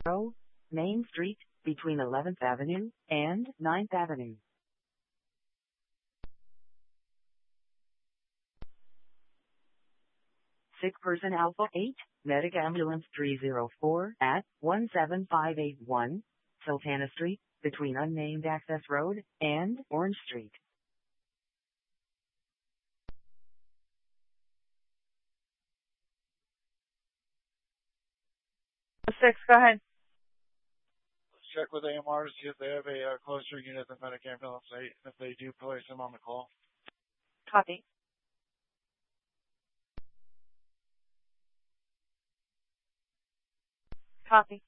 Main Street, between 11th Avenue and 9th Avenue. Sick person Alpha 8, Medic Ambulance 304 at 17581, Sultana Street, between Unnamed Access Road and Orange Street. 6, go ahead. Let's check with AMR to see if they have a closer unit than Medic Ambulance 8, and if they do, place them on the call. Copy. Copy.